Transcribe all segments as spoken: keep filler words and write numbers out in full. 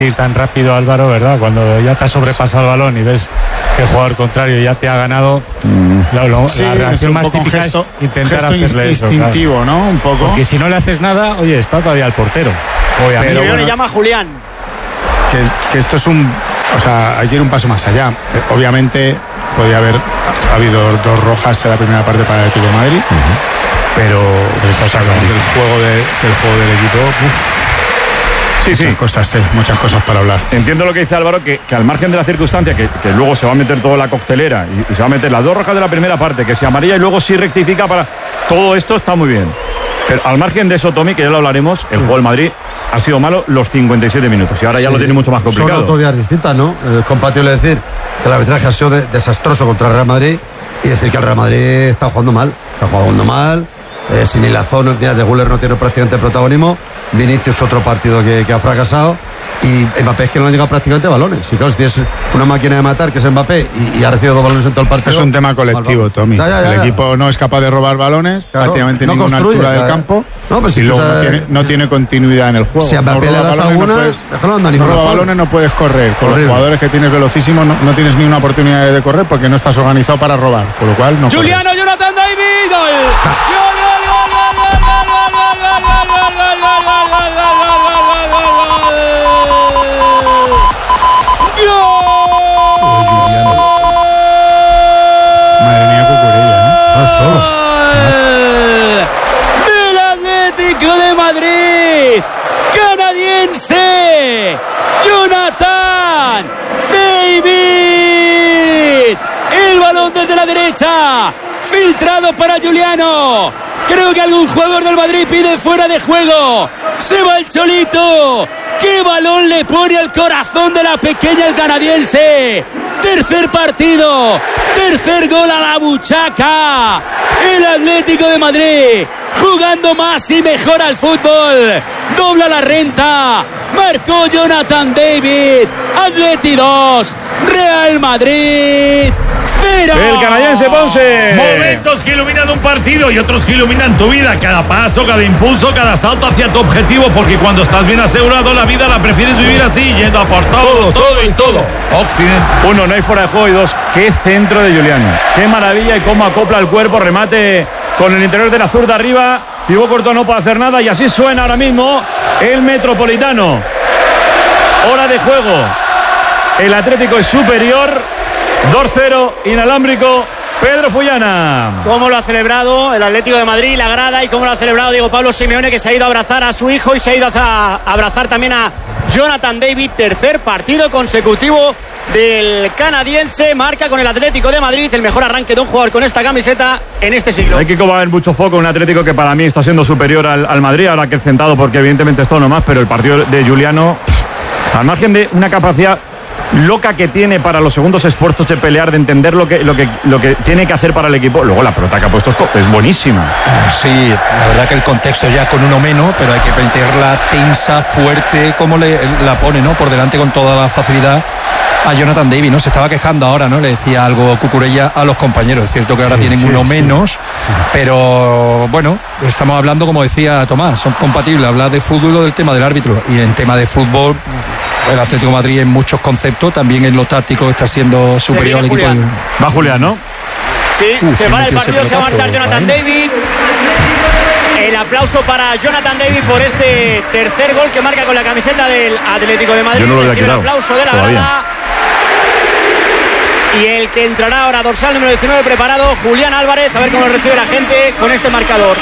ir tan rápido, Álvaro, ¿verdad? Cuando ya te ha sobrepasado el balón y ves que el jugador contrario ya te ha ganado, mm. la, la, sí, la reacción más típica gesto, es intentar gesto hacerle instintivo, eso, claro. ¿no? Un poco. Porque si no le haces nada, oye, está todavía el portero. Pero bueno, le llama a Julián. Que, que esto es un... O sea, hay que ir un paso más allá. Eh, obviamente podía haber ha habido dos rojas en la primera parte para el Atlético de Madrid, uh-huh. pero o sea, el juego de, del juego del equipo, uf. Sí, muchas sí. cosas, eh, muchas cosas para hablar. Entiendo lo que dice Álvaro, que, que al margen de la circunstancia, que, que luego se va a meter toda la coctelera y, y se va a meter las dos rojas de la primera parte, que se amarilla y luego sí rectifica para... Todo esto está muy bien. Pero al margen de eso, Tommy, que ya lo hablaremos, el juego del Madrid ha sido malo los cincuenta y siete minutos y ahora ya sí, lo tiene mucho más complicado. Son autovías distintas, ¿no? Es compatible decir que el arbitraje ha sido de, desastroso contra el Real Madrid y decir que el Real Madrid está jugando mal. Está jugando mal. Eh, sin Ilazón, de Güler no tiene prácticamente protagonismo. Vinicius otro partido que, que ha fracasado y Mbappé es que no le han llegado prácticamente balones. Y claro, si tienes una máquina de matar que es Mbappé y, y ha recibido dos balones en todo el partido. Es un tema colectivo, Tommy. Ya, ya, ya, el ya. equipo no es capaz de robar balones, claro, prácticamente no ninguna construye, altura ya, del campo no, pues y si luego sabes, no, tiene, no tiene continuidad en el juego. Si a Mbappé no le das alguna, no puedes, no anda no roba balones, no puedes correr. Con horrible. Los jugadores que tienes velocísimos no, no tienes ni una oportunidad de correr porque no estás organizado para robar, por lo cual no Juliano, corres. Jonathan David, gol. Ah. Madre mía, Cucurella, ¿eh? No solo. Del Atlético de Madrid, canadiense, Jonathan David. El balón desde la derecha, filtrado para Juliano. Creo que algún jugador del Madrid pide fuera de juego. Se va el Cholito. ¡Qué balón le pone al corazón de la pequeña el canadiense! Tercer partido, tercer gol a la buchaca. El Atlético de Madrid jugando más y mejor al fútbol. Dobla la renta. Marcó Jonathan David. Atleti dos, Real Madrid cero. El canadiense Ponce. Momentos que iluminan un partido y otros que iluminan tu vida. Cada paso, cada impulso, cada salto hacia tu objetivo. Porque cuando estás bien asegurado, la vida la prefieres vivir así, yendo a por todo, todo y todo. Occidente. Uno, no hay fuera de juego. Y dos, qué centro de Juliano. Qué maravilla y cómo acopla el cuerpo. Remate con el interior de la zurda arriba. Thibaut Courtois no puede hacer nada. Y así suena ahora mismo el Metropolitano. Hora de juego. El Atlético es superior. dos cero, inalámbrico, Pedro Fullana. Cómo lo ha celebrado el Atlético de Madrid, la grada, y cómo lo ha celebrado Diego Pablo Simeone, que se ha ido a abrazar a su hijo y se ha ido a abrazar también a Jonathan David. Tercer partido consecutivo del canadiense, marca con el Atlético de Madrid el mejor arranque de un jugador con esta camiseta en este siglo. Hay que comer mucho foco, un Atlético que para mí está siendo superior al, al Madrid, ahora que el centado, porque evidentemente esto no más, pero el partido de Juliano, al margen de una capacidad loca que tiene para los segundos esfuerzos de pelear, de entender lo que, lo que, lo que tiene que hacer para el equipo. Luego la pelota que ha puesto es buenísima. Sí, la verdad que el contexto ya con uno menos, pero hay que plantearla tensa, fuerte, como le, la pone, ¿no? Por delante con toda la facilidad a Jonathan David, ¿no? Se estaba quejando ahora, ¿no? Le decía algo Cucurella a los compañeros. Es cierto que ahora sí, tienen sí, uno sí. menos, sí. pero bueno, estamos hablando, como decía Tomás, son compatibles, hablar de fútbol o del tema del árbitro. Y en tema de fútbol, el Atlético de Madrid en muchos conceptos, también en lo táctico está siendo superior al equipo. Julián. Va Julián, ¿no? Sí, uh, se va el partido, se va a marchar Jonathan David. El aplauso para Jonathan David por este tercer gol que marca con la camiseta del Atlético de Madrid. Yo no lo había el aplauso de la grada. Y el que entrará ahora, dorsal número diecinueve, preparado, Julián Álvarez, a ver cómo lo recibe la gente con este marcador.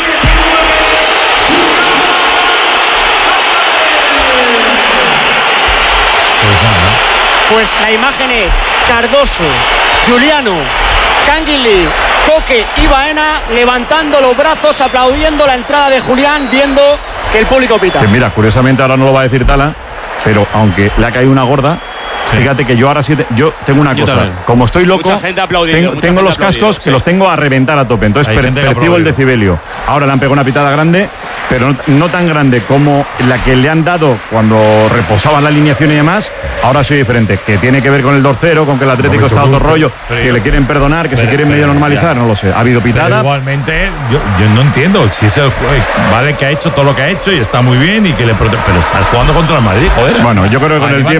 Pues la imagen es Cardoso, Juliano, Canguilí, Coque y Baena levantando los brazos, aplaudiendo la entrada de Julián, viendo que el público pita. Que mira, curiosamente ahora no lo va a decir Tala, pero aunque le ha caído una gorda, Fíjate que yo ahora sí, te- yo tengo una Yo cosa. también. Como estoy loco, Mucha gente ha aplaudido, tengo, mucha tengo gente los ha aplaudido, cascos que sí. los tengo a reventar a tope. Entonces Hay per- gente que ha percibo el aplaudido. decibelio. Ahora le han pegado una pitada grande, pero no, no tan grande como la que le han dado cuando reposaban la alineación y demás. Ahora soy diferente. Que tiene que ver con el dos cero, con que el Atlético Momento está a otro dulce. rollo, Pero que yo- le quieren perdonar, que se pero- quieren medio pero- normalizar, ya. no lo sé. Ha habido Pero pitada. igualmente, yo, yo no entiendo. Si es el juez, vale que ha hecho todo lo que ha hecho y está muy bien y que le prote- pero está jugando contra el Madrid, joder. Bueno, yo creo que con el Además, tiempo